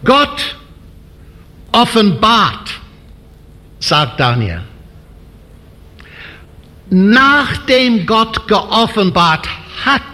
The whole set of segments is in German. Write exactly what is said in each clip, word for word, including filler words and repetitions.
Gott offenbart, sagt Daniel. Nachdem Gott geoffenbart hat,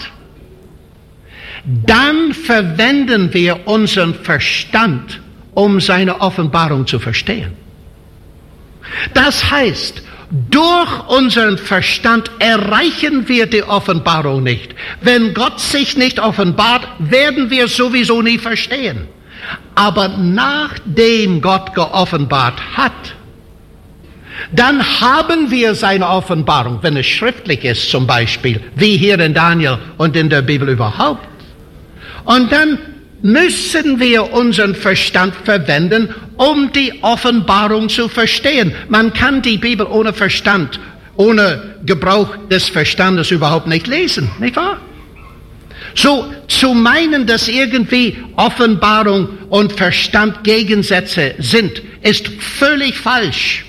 dann verwenden wir unseren Verstand, um seine Offenbarung zu verstehen. Das heißt, durch unseren Verstand erreichen wir die Offenbarung nicht. Wenn Gott sich nicht offenbart, werden wir sowieso nie verstehen. Aber nachdem Gott geoffenbart hat, dann haben wir seine Offenbarung, wenn es schriftlich ist zum Beispiel, wie hier in Daniel und in der Bibel überhaupt. Und dann müssen wir unseren Verstand verwenden, um die Offenbarung zu verstehen. Man kann die Bibel ohne Verstand, ohne Gebrauch des Verstandes überhaupt nicht lesen, nicht wahr? So zu meinen, dass irgendwie Offenbarung und Verstand Gegensätze sind, ist völlig falsch.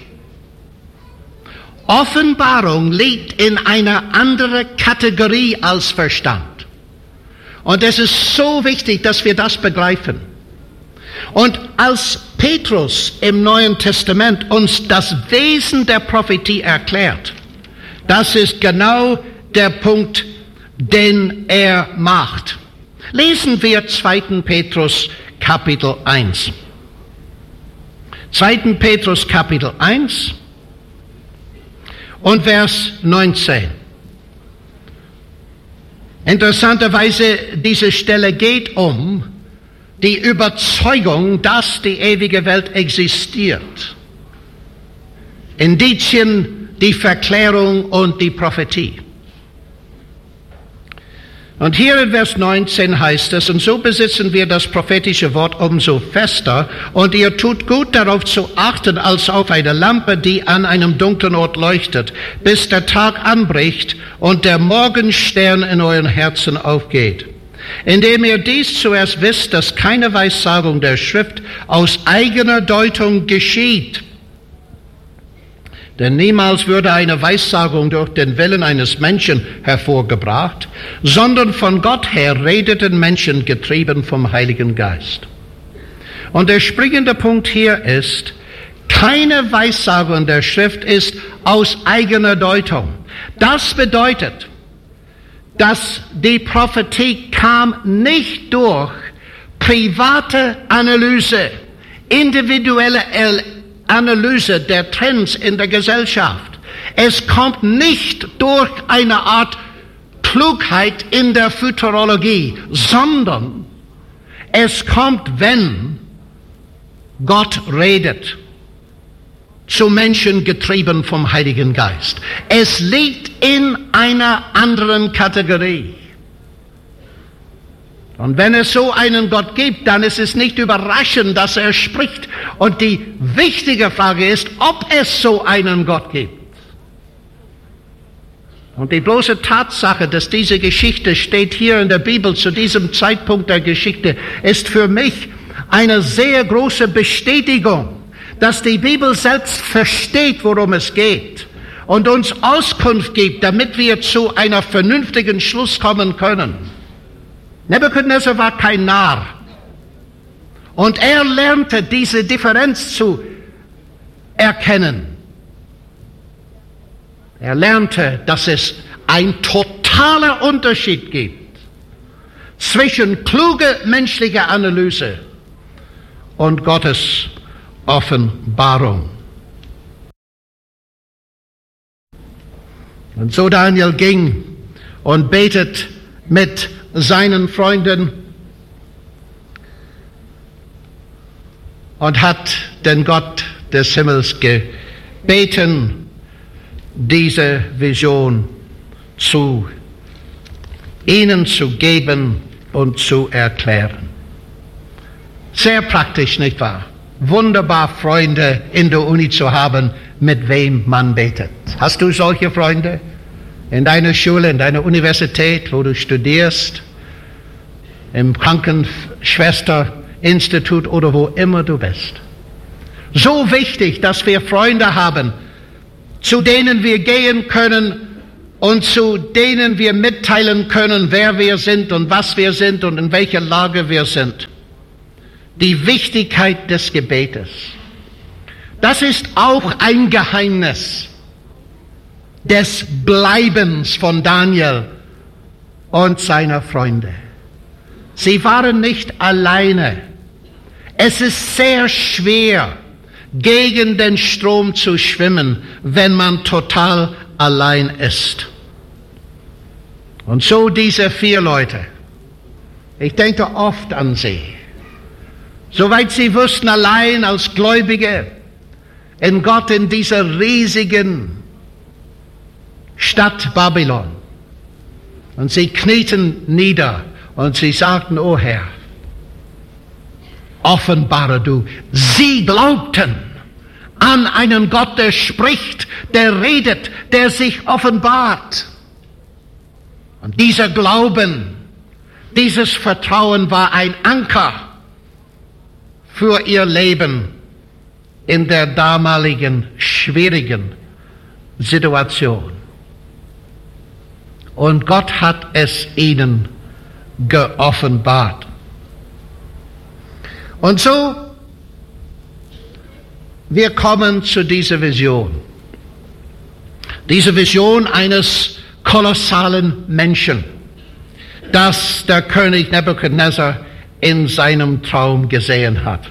Offenbarung liegt in einer anderen Kategorie als Verstand. Und es ist so wichtig, dass wir das begreifen. Und als Petrus im Neuen Testament uns das Wesen der Prophetie erklärt, das ist genau der Punkt, den er macht. Lesen wir zweiten Petrus Kapitel eins. zweiten Petrus Kapitel eins und Vers neunzehn. Interessanterweise, diese Stelle geht um die Überzeugung, dass die ewige Welt existiert. Indizien, die Verklärung und die Prophetie. Und hier in Vers neunzehn heißt es, und so besitzen wir das prophetische Wort umso fester, und ihr tut gut darauf zu achten, als auf eine Lampe, die an einem dunklen Ort leuchtet, bis der Tag anbricht und der Morgenstern in euren Herzen aufgeht. Indem ihr dies zuerst wisst, dass keine Weissagung der Schrift aus eigener Deutung geschieht. Denn niemals würde eine Weissagung durch den Willen eines Menschen hervorgebracht, sondern von Gott her redeten Menschen getrieben vom Heiligen Geist. Und der springende Punkt hier ist, keine Weissagung der Schrift ist aus eigener Deutung. Das bedeutet, dass die Prophetie kam nicht durch private Analyse, individuelle Analyse der Trends in der Gesellschaft. Es kommt nicht durch eine Art Klugheit in der Futurologie, sondern es kommt, wenn Gott redet, zu Menschen getrieben vom Heiligen Geist. Es liegt in einer anderen Kategorie. Und wenn es so einen Gott gibt, dann ist es nicht überraschend, dass er spricht. Und die wichtige Frage ist, ob es so einen Gott gibt. Und die bloße Tatsache, dass diese Geschichte steht hier in der Bibel zu diesem Zeitpunkt der Geschichte, ist für mich eine sehr große Bestätigung, dass die Bibel selbst versteht, worum es geht und uns Auskunft gibt, damit wir zu einer vernünftigen Schluss kommen können. Nebukadnezar war kein Narr. Und er lernte diese Differenz zu erkennen. Er lernte, dass es ein totaler Unterschied gibt zwischen kluger menschlicher Analyse und Gottes Offenbarung. Und so Daniel ging und betet mit seinen Freunden und hat den Gott des Himmels gebeten, diese Vision zu ihnen zu geben und zu erklären. Sehr praktisch, nicht wahr? Wunderbar, Freunde in der Uni zu haben, mit wem man betet. Hast du solche Freunde? In deiner Schule, in deiner Universität, wo du studierst, im Krankenschwesterinstitut oder wo immer du bist. So wichtig, dass wir Freunde haben, zu denen wir gehen können und zu denen wir mitteilen können, wer wir sind und was wir sind und in welcher Lage wir sind. die Wichtigkeit des Gebetes. Das ist auch ein Geheimnis des Bleibens von Daniel und seiner Freunde. Sie waren nicht alleine. Es ist sehr schwer, gegen den Strom zu schwimmen, wenn man total allein ist. Und so diese vier Leute. Ich denke oft an sie. Soweit sie wussten, allein als Gläubige in Gott in dieser riesigen Stadt Babylon. Und sie knieten nieder und sie sagten, O Herr, offenbare du. Sie glaubten an einen Gott, der spricht, der redet, der sich offenbart. Und dieser Glauben, dieses Vertrauen war ein Anker für ihr Leben in der damaligen schwierigen Situation. Und Gott hat es ihnen geoffenbart. Und so, wir kommen zu dieser Vision. Diese Vision eines kolossalen Menschen, das der König Nebukadnezar in seinem Traum gesehen hat.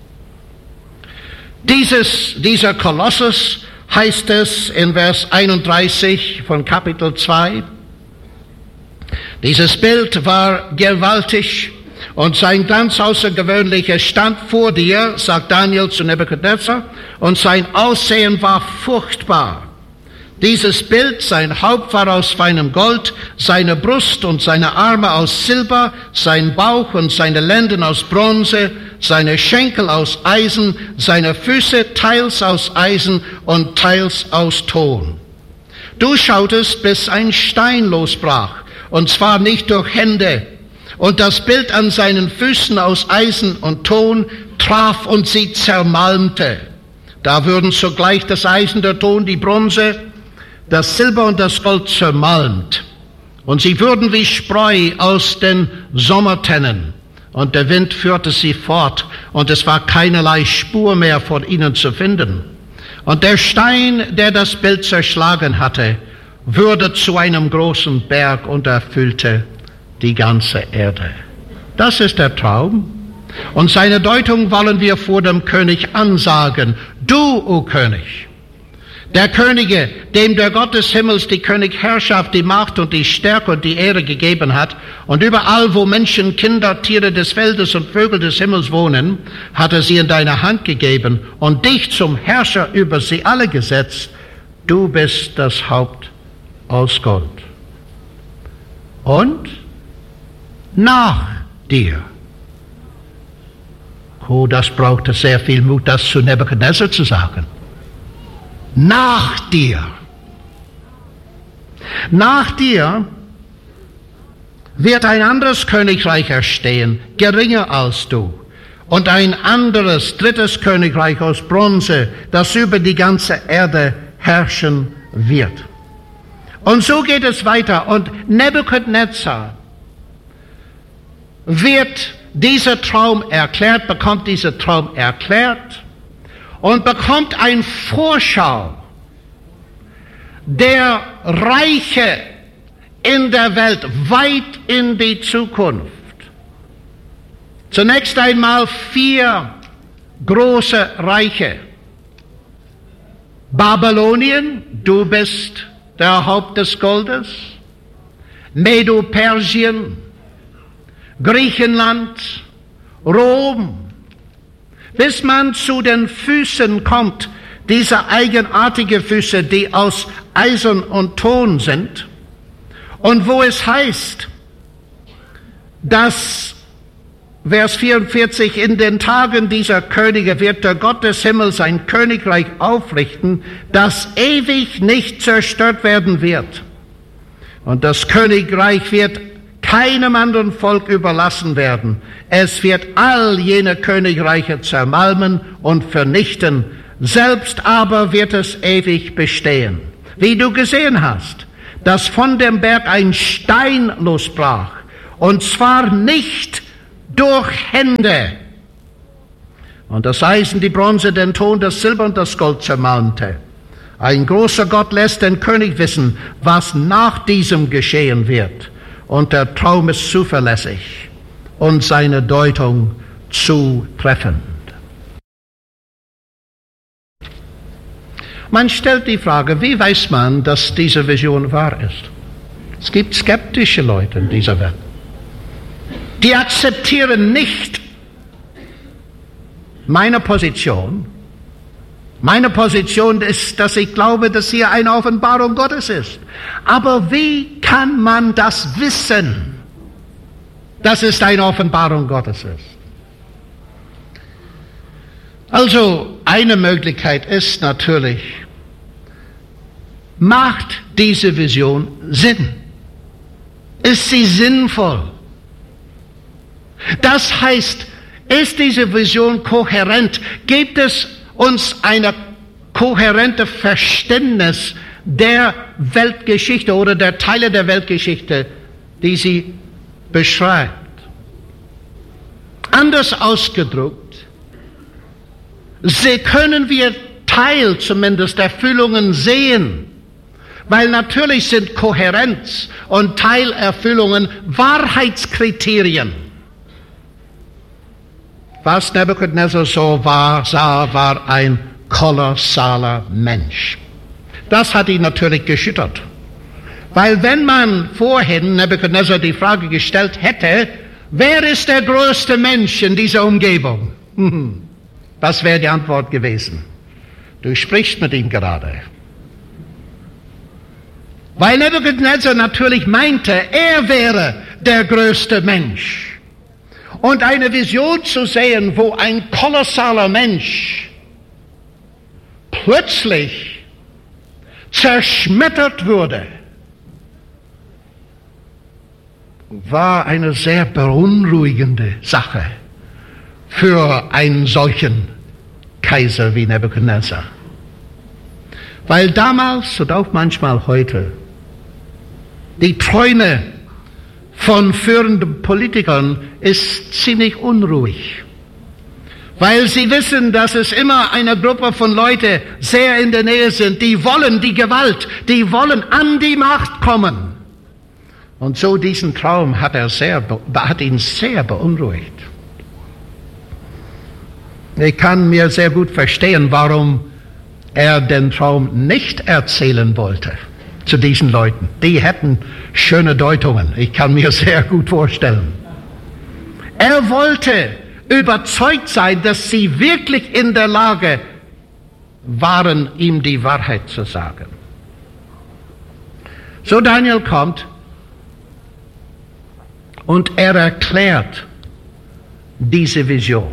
Dieses, dieser Kolossus heißt es in Vers einunddreißig von Kapitel zwei. Dieses Bild war gewaltig und sein ganz außergewöhnlicher stand vor dir, sagt Daniel zu Nebukadnezar, und sein Aussehen war furchtbar. Dieses Bild, sein Haupt war aus feinem Gold, seine Brust und seine Arme aus Silber, sein Bauch und seine Lenden aus Bronze, seine Schenkel aus Eisen, seine Füße teils aus Eisen und teils aus Ton. Du schautest, bis ein Stein losbrach, und zwar nicht durch Hände, und das Bild an seinen Füßen aus Eisen und Ton traf und sie zermalmte. Da würden sogleich das Eisen, der Ton, die Bronze, das Silber und das Gold zermalmt. Und sie würden wie Spreu aus den Sommertennen. Und der Wind führte sie fort, und es war keinerlei Spur mehr von ihnen zu finden. Und der Stein, der das Bild zerschlagen hatte, wurde zu einem großen Berg und erfüllte die ganze Erde. Das ist der Traum. Und seine Deutung wollen wir vor dem König ansagen. Du, o König, der Könige, dem der Gott des Himmels die Königherrschaft, die Macht und die Stärke und die Ehre gegeben hat, und überall, wo Menschen, Kinder, Tiere des Feldes und Vögel des Himmels wohnen, hat er sie in deine Hand gegeben und dich zum Herrscher über sie alle gesetzt. Du bist das Haupt aus Gold. Und nach dir. Oh, das brauchte sehr viel Mut, das zu Nebukadnezar zu sagen. Nach dir. Nach dir wird ein anderes Königreich erstehen, geringer als du. Und ein anderes, drittes Königreich aus Bronze, das über die ganze Erde herrschen wird. Und so geht es weiter. Und Nebukadnezar wird dieser Traum erklärt, bekommt dieser Traum erklärt und bekommt eine Vorschau der Reiche in der Welt, weit in die Zukunft. Zunächst einmal vier große Reiche. Babylonien, du bist der Haupt des Goldes. Medo-Persien, Griechenland, Rom, bis man zu den Füßen kommt, diese eigenartige Füße, die aus Eisen und Ton sind, und wo es heißt, dass, Vers vierundvierzig, in den Tagen dieser Könige wird der Gott des Himmels ein Königreich aufrichten, das ewig nicht zerstört werden wird. Und das Königreich wird keinem anderen Volk überlassen werden. Es wird all jene Königreiche zermalmen und vernichten. Selbst aber wird es ewig bestehen. Wie du gesehen hast, dass von dem Berg ein Stein losbrach, und zwar nicht durch Hände, und das Eisen, die Bronze, den Ton, das Silber und das Gold zermalmte. Ein großer Gott lässt den König wissen, was nach diesem geschehen wird. Und der Traum ist zuverlässig und seine Deutung zutreffend. Man stellt die Frage, wie weiß man, dass diese Vision wahr ist? Es gibt skeptische Leute in dieser Welt. Die akzeptieren nicht meine Position. Meine Position ist, dass ich glaube, dass hier eine Offenbarung Gottes ist. Aber wie kann man das wissen, dass es eine Offenbarung Gottes ist? Also, eine Möglichkeit ist natürlich, macht diese Vision Sinn? Ist sie sinnvoll? Das heißt, ist diese Vision kohärent? Gibt es uns ein kohärentes Verständnis der Weltgeschichte oder der Teile der Weltgeschichte, die sie beschreibt? Anders ausgedrückt, sie können wir Teil zumindest der Erfüllungen sehen, weil natürlich sind Kohärenz und Teilerfüllungen Wahrheitskriterien. Was Nebuchadnezzar so war, sah, war ein kolossaler Mensch. Das hat ihn natürlich geschüttert. Weil wenn man vorhin Nebuchadnezzar die Frage gestellt hätte, wer ist der größte Mensch in dieser Umgebung? Was wäre die Antwort gewesen? Du sprichst mit ihm gerade. Weil Nebuchadnezzar natürlich meinte, er wäre der größte Mensch. Und eine Vision zu sehen, wo ein kolossaler Mensch plötzlich zerschmettert wurde, war eine sehr beunruhigende Sache für einen solchen Kaiser wie Nebuchadnezzar. Weil damals und auch manchmal heute die Träume von führenden Politikern ist ziemlich unruhig, weil sie wissen, dass es immer eine Gruppe von Leuten sehr in der Nähe sind, die wollen die Gewalt, die wollen an die Macht kommen. Und so diesen Traum hat er sehr, hat ihn sehr beunruhigt. Ich kann mir sehr gut verstehen, warum er den Traum nicht erzählen wollte zu diesen Leuten. Die hätten schöne Deutungen. Ich kann mir sehr gut vorstellen. Er wollte überzeugt sein, dass sie wirklich in der Lage waren, ihm die Wahrheit zu sagen. So Daniel kommt und er erklärt diese Vision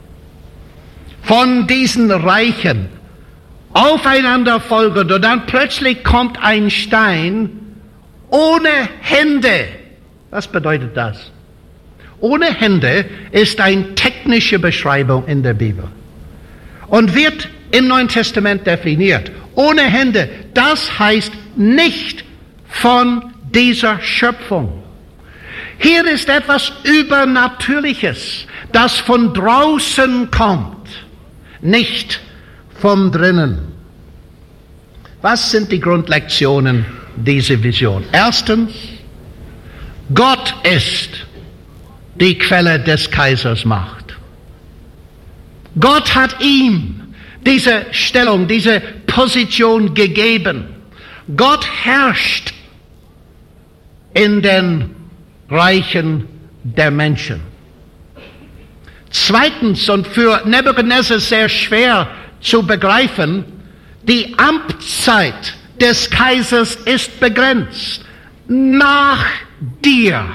von diesen Reichen aufeinander folgend, und dann plötzlich kommt ein Stein ohne Hände. Was bedeutet das? Ohne Hände ist eine technische Beschreibung in der Bibel und wird im Neuen Testament definiert. Ohne Hände, das heißt nicht von dieser Schöpfung. Hier ist etwas Übernatürliches, das von draußen kommt, nicht von drinnen. Was sind die Grundlektionen dieser Vision? Erstens, Gott ist die Quelle des Kaisers Macht. Gott hat ihm diese Stellung, diese Position gegeben. Gott herrscht in den Reichen der Menschen. Zweitens, und für Nebuchadnezzar sehr schwer zu begreifen, die Amtszeit des Kaisers ist begrenzt. Nach dir.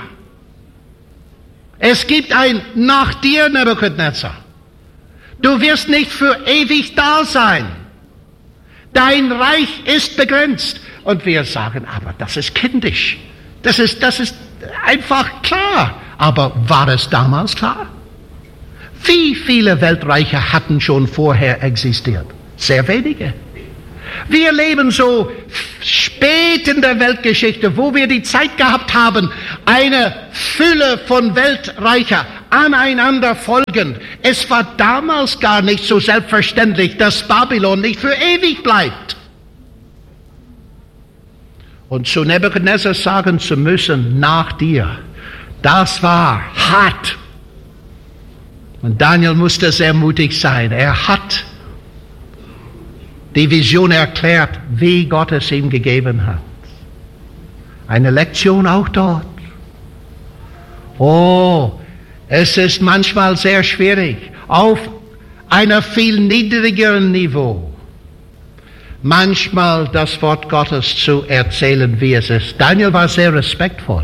Es gibt ein nach dir, Nebuchadnezzar. Du wirst nicht für ewig da sein. Dein Reich ist begrenzt. Und wir sagen, aber das ist kindisch. Das ist, das ist einfach klar. Aber war es damals klar? Wie viele Weltreiche hatten schon vorher existiert? Sehr wenige. Wir leben so spät in der Weltgeschichte, wo wir die Zeit gehabt haben, eine Fülle von Weltreicher, aneinander folgend. Es war damals gar nicht so selbstverständlich, dass Babylon nicht für ewig bleibt. Und zu Nebukadnezar sagen zu müssen, nach dir, das war hart. Und Daniel musste sehr mutig sein. Er hat die Vision erklärt, wie Gott es ihm gegeben hat. Eine Lektion auch dort. Oh, es ist manchmal sehr schwierig, auf einem viel niedrigeren Niveau manchmal das Wort Gottes zu erzählen, wie es ist. Daniel war sehr respektvoll.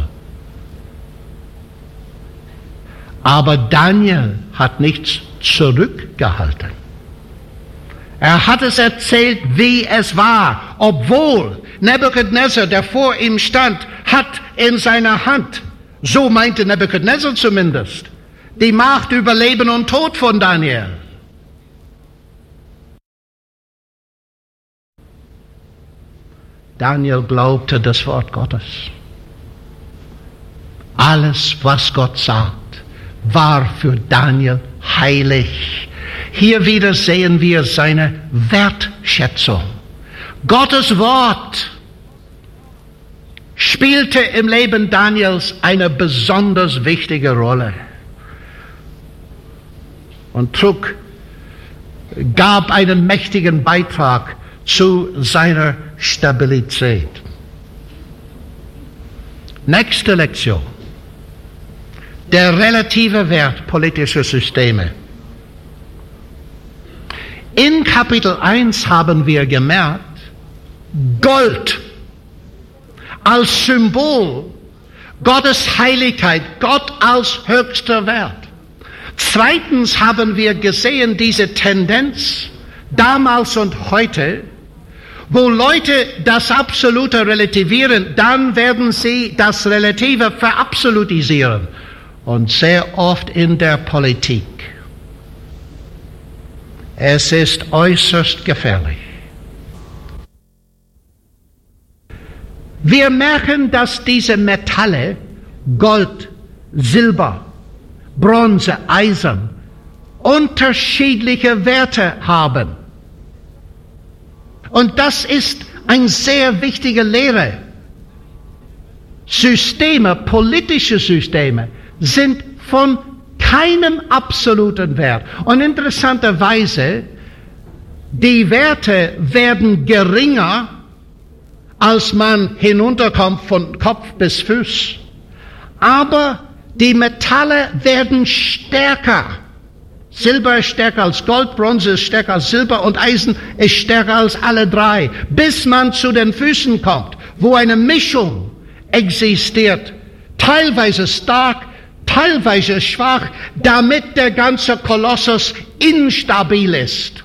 Aber Daniel hat nichts zurückgehalten. Er hat es erzählt, wie es war, obwohl Nebukadnezar, der vor ihm stand, hat in seiner Hand, so meinte Nebukadnezar zumindest, die Macht über Leben und Tod von Daniel. Daniel glaubte das Wort Gottes. Alles, was Gott sagt, war für Daniel heilig. Hier wieder sehen wir seine Wertschätzung. Gottes Wort spielte im Leben Daniels eine besonders wichtige Rolle und trug, gab einen mächtigen Beitrag zu seiner Stabilität. Nächste Lektion. Der relative Wert politischer Systeme. In Kapitel eins haben wir gemerkt, Gold als Symbol Gottes Heiligkeit, Gott als höchster Wert. Zweitens haben wir gesehen diese Tendenz, damals und heute, wo Leute das Absolute relativieren, dann werden sie das Relative verabsolutisieren. Und sehr oft in der Politik. Es ist äußerst gefährlich. Wir merken, dass diese Metalle, Gold, Silber, Bronze, Eisen, unterschiedliche Werte haben. Und das ist eine sehr wichtige Lehre. Systeme, politische Systeme, sind von keinem absoluten Wert. Und interessanterweise, die Werte werden geringer, als man hinunterkommt von Kopf bis Fuß. Aber die Metalle werden stärker. Silber ist stärker als Gold, Bronze ist stärker als Silber und Eisen ist stärker als alle drei. Bis man zu den Füßen kommt, wo eine Mischung existiert. Teilweise stark, teilweise schwach, damit der ganze Kolossus instabil ist.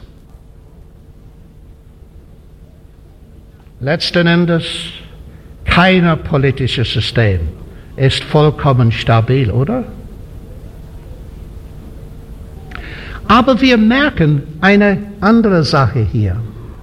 Letzten Endes, kein politisches System ist vollkommen stabil, oder? Aber wir merken eine andere Sache hier.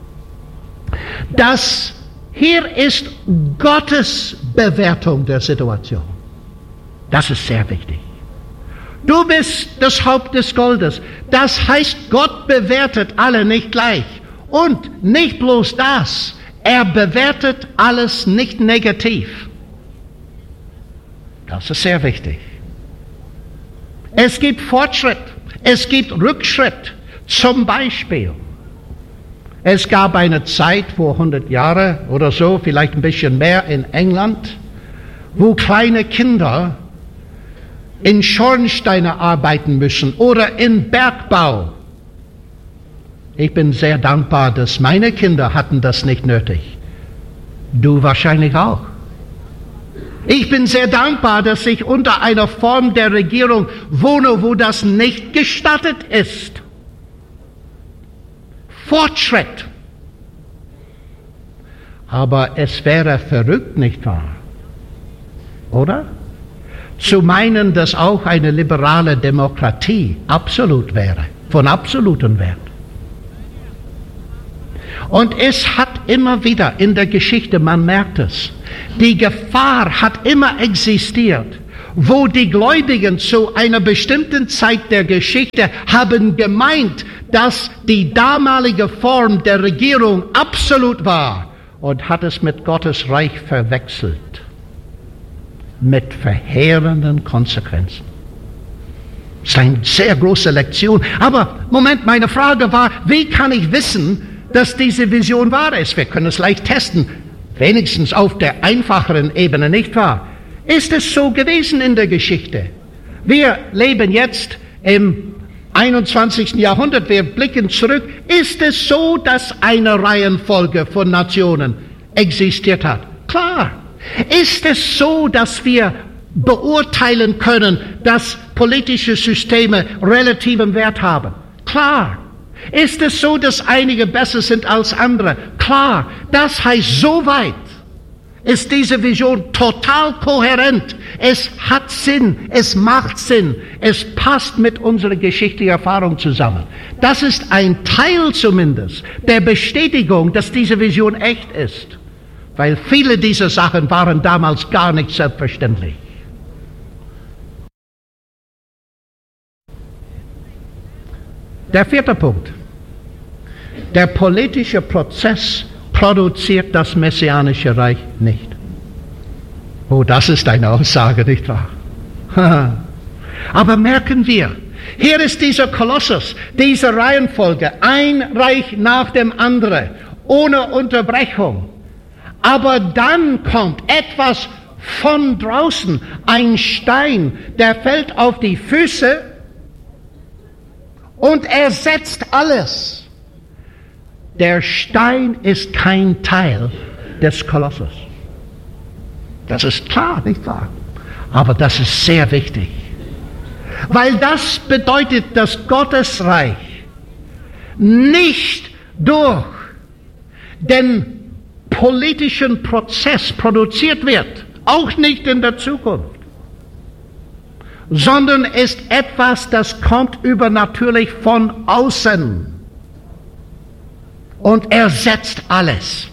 Dass hier ist Gottes Bewertung der Situation. Das ist sehr wichtig. Du bist das Haupt des Goldes. Das heißt, Gott bewertet alle nicht gleich. Und nicht bloß das, er bewertet alles nicht negativ. Das ist sehr wichtig. Es gibt Fortschritt, es gibt Rückschritt. Zum Beispiel, es gab eine Zeit vor hundert Jahren oder so, vielleicht ein bisschen mehr in England, wo kleine Kinder in Schornsteine arbeiten müssen oder in Bergbau. Ich bin sehr dankbar, dass meine Kinder hatten das nicht nötig. Du wahrscheinlich auch. Ich bin sehr dankbar, dass ich unter einer Form der Regierung wohne, wo das nicht gestattet ist. Fortschritt. Aber es wäre verrückt, nicht wahr? Oder? Zu meinen, dass auch eine liberale Demokratie absolut wäre, von absolutem Wert. Und es hat immer wieder in der Geschichte, man merkt es, die Gefahr hat immer existiert, wo die Gläubigen zu einer bestimmten Zeit der Geschichte haben gemeint, dass die damalige Form der Regierung absolut war und hat es mit Gottes Reich verwechselt. Mit verheerenden Konsequenzen. Das ist eine sehr große Lektion. Aber, Moment, meine Frage war, wie kann ich wissen, dass diese Vision wahr ist? Wir können es leicht testen. Wenigstens auf der einfacheren Ebene, nicht wahr? Ist es so gewesen in der Geschichte? Wir leben jetzt im einundzwanzigsten Jahrhundert, wir blicken zurück. Ist es so, dass eine Reihenfolge von Nationen existiert hat? Klar. Ist es so, dass wir beurteilen können, dass politische Systeme relativen Wert haben? Klar. Ist es so, dass einige besser sind als andere? Klar. Das heißt, soweit ist diese Vision total kohärent. Es hat Sinn, es macht Sinn, es passt mit unserer geschichtlichen Erfahrung zusammen. Das ist ein Teil zumindest der Bestätigung, dass diese Vision echt ist. Weil viele dieser Sachen waren damals gar nicht selbstverständlich. Der vierte Punkt. Der politische Prozess produziert das messianische Reich nicht. Oh, das ist eine Aussage, nicht wahr? Aber merken wir, hier ist dieser Kolossus, diese Reihenfolge, ein Reich nach dem anderen, ohne Unterbrechung. Aber dann kommt etwas von draußen, ein Stein, der fällt auf die Füße und ersetzt alles. Der Stein ist kein Teil des Kolossus. Das ist klar, nicht wahr? Aber das ist sehr wichtig. Weil das bedeutet, dass Gottes Reich nicht durch den politischen Prozess produziert wird, auch nicht in der Zukunft, sondern ist etwas, das kommt übernatürlich von außen und ersetzt alles.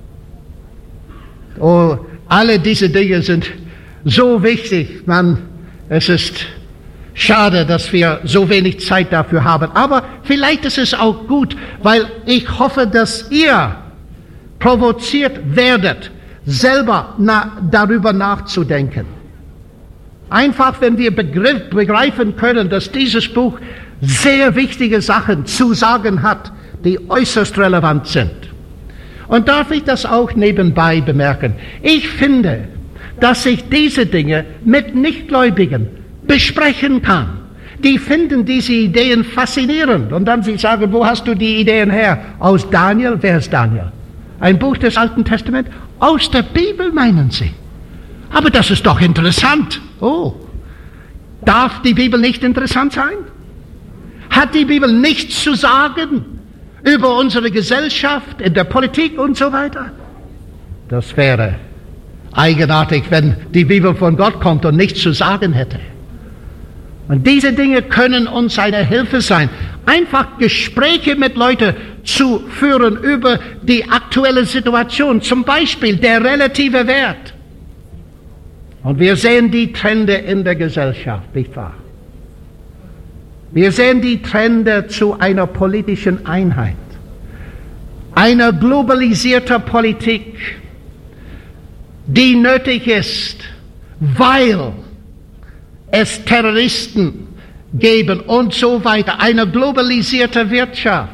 Oh, alle diese Dinge sind so wichtig, man, es ist schade, dass wir so wenig Zeit dafür haben, aber vielleicht ist es auch gut, weil ich hoffe, dass ihr provoziert werdet, selber na, darüber nachzudenken. Einfach, wenn wir begriff, begreifen können, dass dieses Buch sehr wichtige Sachen zu sagen hat, die äußerst relevant sind. Und darf ich das auch nebenbei bemerken? Ich finde, dass ich diese Dinge mit Nichtgläubigen besprechen kann. Die finden diese Ideen faszinierend. Und dann sie sagen, wo hast du die Ideen her? Aus Daniel? Wer ist Daniel? Ein Buch des Alten Testaments? Aus der Bibel, meinen Sie? Aber das ist doch interessant. Oh, darf die Bibel nicht interessant sein? Hat die Bibel nichts zu sagen über unsere Gesellschaft, in der Politik und so weiter? Das wäre eigenartig, wenn die Bibel von Gott kommt und nichts zu sagen hätte. Und diese Dinge können uns eine Hilfe sein. Einfach Gespräche mit Leuten zu führen über die aktuelle Situation, zum Beispiel der relative Wert. Und wir sehen die Trende in der Gesellschaft, nicht wahr? Wir sehen die Trende zu einer politischen Einheit, einer globalisierten Politik, die nötig ist, weil es Terroristen geben und so weiter, eine globalisierte Wirtschaft.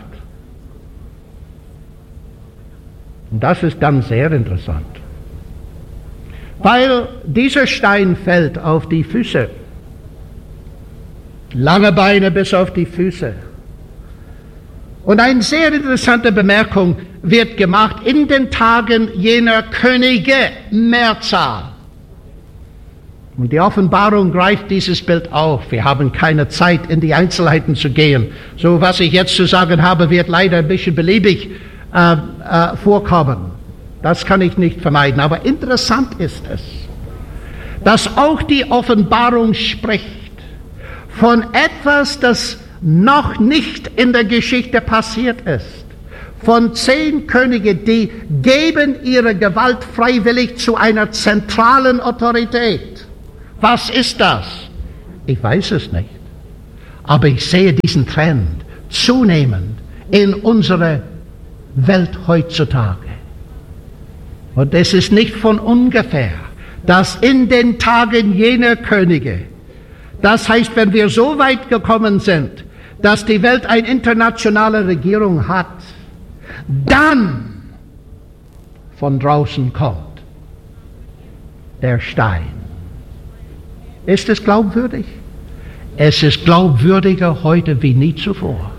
Und das ist dann sehr interessant, weil dieser Stein fällt auf die Füße, lange Beine bis auf die Füße. Und eine sehr interessante Bemerkung wird gemacht, in den Tagen jener Könige, Mehrzahl. Und die Offenbarung greift dieses Bild auf. Wir haben keine Zeit, in die Einzelheiten zu gehen. So, was ich jetzt zu sagen habe, wird leider ein bisschen beliebig äh, äh, vorkommen. Das kann ich nicht vermeiden. Aber interessant ist es, dass auch die Offenbarung spricht von etwas, das noch nicht in der Geschichte passiert ist. Von zehn Königen, die geben ihre Gewalt freiwillig zu einer zentralen Autorität. Was ist das? Ich weiß es nicht. Aber ich sehe diesen Trend zunehmend in unserer Welt heutzutage. Und es ist nicht von ungefähr, dass in den Tagen jener Könige, das heißt, wenn wir so weit gekommen sind, dass die Welt eine internationale Regierung hat, dann von draußen kommt der Stein. Ist es glaubwürdig? Es ist glaubwürdiger heute wie nie zuvor.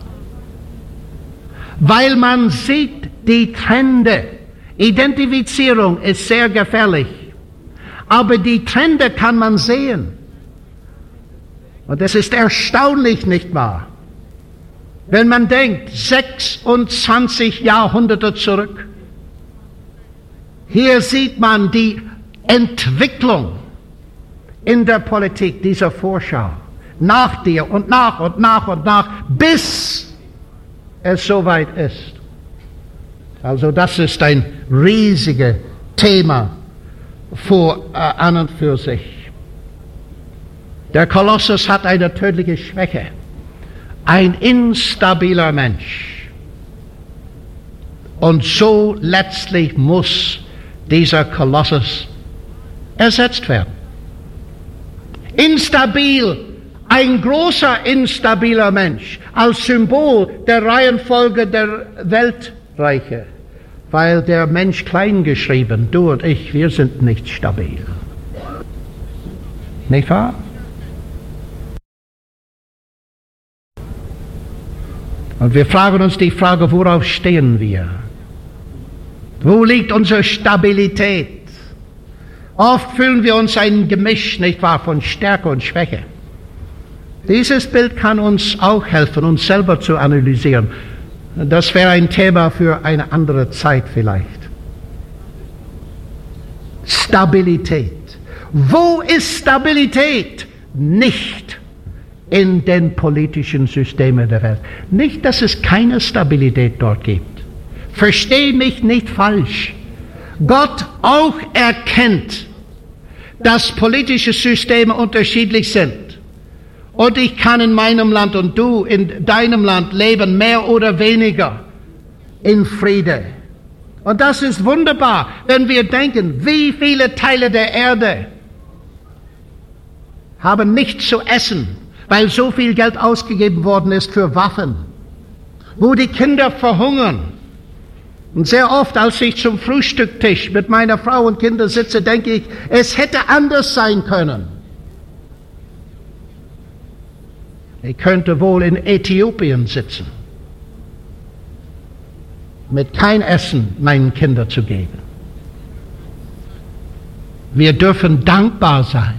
Weil man sieht die Trende. Identifizierung ist sehr gefährlich. Aber die Trende kann man sehen. Und es ist erstaunlich, nicht wahr? Wenn man denkt, sechsundzwanzig Jahrhunderte zurück. Hier sieht man die Entwicklung in der Politik dieser Vorschau. Nach dir und nach und nach und nach, bis es soweit ist. Also das ist ein riesiges Thema vor, äh, an und für sich. Der Kolossus hat eine tödliche Schwäche. Ein instabiler Mensch. Und so letztlich muss dieser Kolossus ersetzt werden. Instabil, ein großer instabiler Mensch, als Symbol der Reihenfolge der Weltreiche, weil der Mensch klein geschrieben, du und ich, wir sind nicht stabil. Nicht wahr? Und wir fragen uns die Frage, worauf stehen wir? Wo liegt unsere Stabilität? Oft fühlen wir uns ein Gemisch, nicht wahr, von Stärke und Schwäche. Dieses Bild kann uns auch helfen, uns selber zu analysieren. Das wäre ein Thema für eine andere Zeit vielleicht. Stabilität. Wo ist Stabilität? Nicht in den politischen Systemen der Welt. Nicht, dass es keine Stabilität dort gibt. Versteh mich nicht falsch. Gott auch erkennt, dass politische Systeme unterschiedlich sind. Und ich kann in meinem Land und du in deinem Land leben, mehr oder weniger in Friede. Und das ist wunderbar, wenn wir denken, wie viele Teile der Erde haben nichts zu essen, weil so viel Geld ausgegeben worden ist für Waffen, wo die Kinder verhungern. Und sehr oft, als ich zum Frühstücktisch mit meiner Frau und Kindern sitze, denke ich, es hätte anders sein können. Ich könnte wohl in Äthiopien sitzen, mit kein Essen meinen Kindern zu geben. Wir dürfen dankbar sein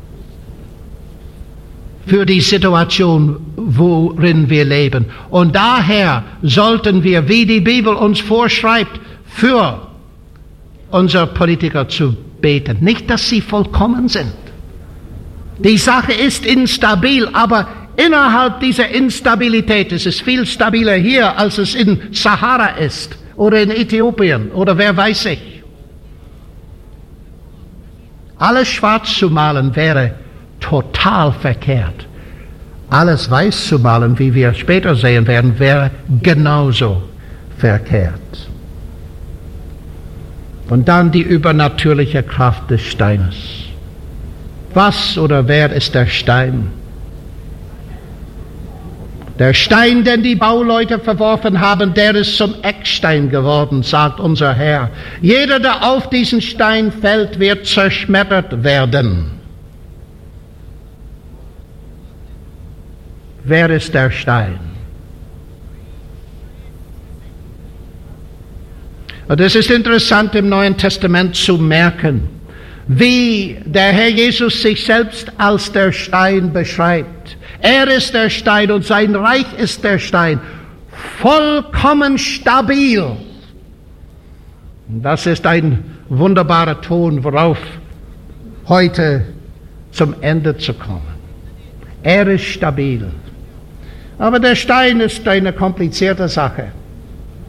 für die Situation, worin wir leben. Und daher sollten wir, wie die Bibel uns vorschreibt, für unsere Politiker zu beten. Nicht, dass sie vollkommen sind. Die Sache ist instabil, aber innerhalb dieser Instabilität ist es viel stabiler hier, als es in Sahara ist oder in Äthiopien oder wer weiß ich. Alles schwarz zu malen wäre total verkehrt. Alles weiß zu malen, wie wir später sehen werden, wäre genauso verkehrt. Und dann die übernatürliche Kraft des Steines. Was oder wer ist der Stein? Der Stein, den die Bauleute verworfen haben, der ist zum Eckstein geworden, sagt unser Herr. Jeder, der auf diesen Stein fällt, wird zerschmettert werden. Wer ist der Stein? Und es ist interessant im Neuen Testament zu merken, wie der Herr Jesus sich selbst als der Stein beschreibt. Er ist der Stein und sein Reich ist der Stein. Vollkommen stabil. Das ist ein wunderbarer Ton, worauf heute zum Ende zu kommen. Er ist stabil. Aber der Stein ist eine komplizierte Sache.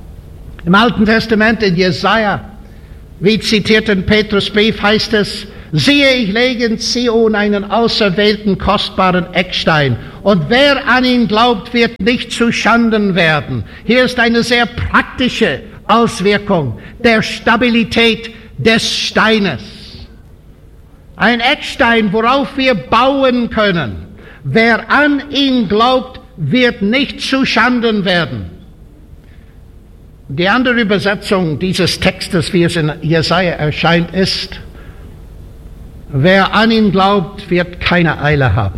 Im Alten Testament in Jesaja, wie zitiert in Petrus Brief, heißt es, Siehe, ich lege in Zion einen auserwählten, kostbaren Eckstein, und wer an ihn glaubt, wird nicht zu Schanden werden. Hier ist eine sehr praktische Auswirkung der Stabilität des Steines. Ein Eckstein, worauf wir bauen können. Wer an ihn glaubt, wird nicht zu Schanden werden. Die andere Übersetzung dieses Textes, wie es in Jesaja erscheint, ist: Wer an ihn glaubt, wird keine Eile haben.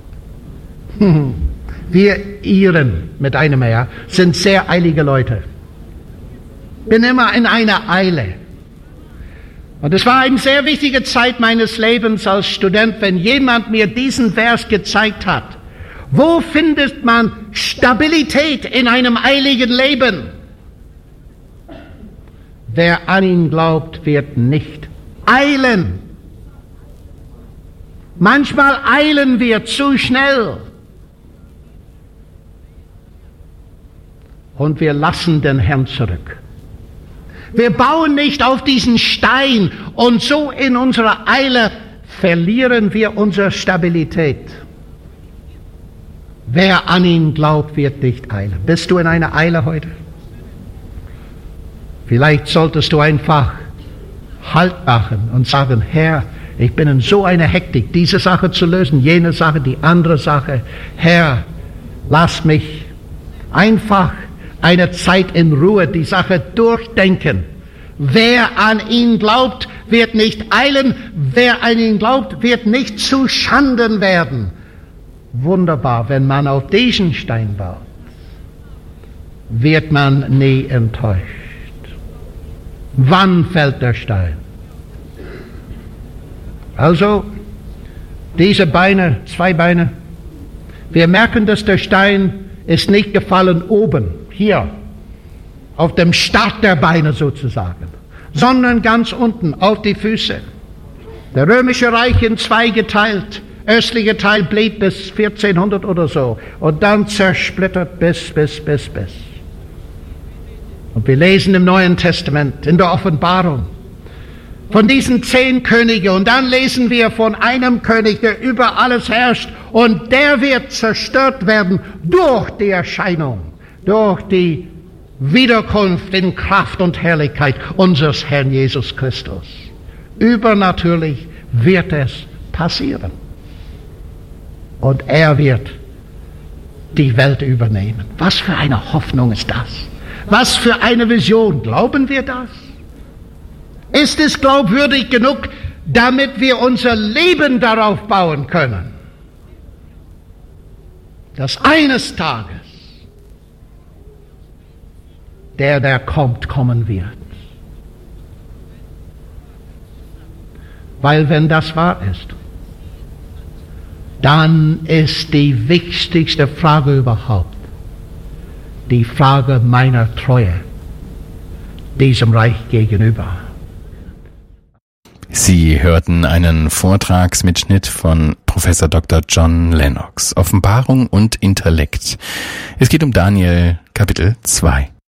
Wir Iren mit einem R sind sehr eilige Leute. Bin immer in einer Eile. Und es war eine sehr wichtige Zeit meines Lebens als Student, wenn jemand mir diesen Vers gezeigt hat. Wo findet man Stabilität in einem eiligen Leben? Wer an ihn glaubt, wird nicht eilen. Manchmal eilen wir zu schnell. Und wir lassen den Herrn zurück. Wir bauen nicht auf diesen Stein, und so in unserer Eile verlieren wir unsere Stabilität. Wer an ihn glaubt, wird nicht eilen. Bist du in einer Eile heute? Vielleicht solltest du einfach Halt machen und sagen: Herr, ich bin in so einer Hektik, diese Sache zu lösen, jene Sache, die andere Sache. Herr, lass mich einfach eine Zeit in Ruhe die Sache durchdenken. Wer an ihn glaubt, wird nicht eilen. Wer an ihn glaubt, wird nicht zu Schanden werden. Wunderbar, wenn man auf diesen Stein baut, wird man nie enttäuscht. Wann fällt der Stein? Also, diese Beine, zwei Beine, wir merken, dass der Stein ist nicht gefallen oben, hier, auf dem Start der Beine sozusagen, sondern ganz unten, auf die Füße. Der römische Reich in zwei geteilt, östliche Teil blieb bis vierzehnhundert oder so, und dann zersplittert bis, bis, bis, bis. Und wir lesen im Neuen Testament, in der Offenbarung, von diesen zehn Königen, und dann lesen wir von einem König, der über alles herrscht, und der wird zerstört werden durch die Erscheinung, durch die Wiederkunft in Kraft und Herrlichkeit unseres Herrn Jesus Christus. Übernatürlich wird es passieren. Und er wird die Welt übernehmen. Was für eine Hoffnung ist das? Was für eine Vision. Glauben wir das? Ist es glaubwürdig genug, damit wir unser Leben darauf bauen können, dass eines Tages der, der kommt, kommen wird? Weil wenn das wahr ist, dann ist die wichtigste Frage überhaupt die Frage meiner Treue diesem Reich gegenüber. Sie hörten einen Vortragsmitschnitt von Professor Doktor John Lennox, Offenbarung und Intellekt. Es geht um Daniel Kapitel zwei.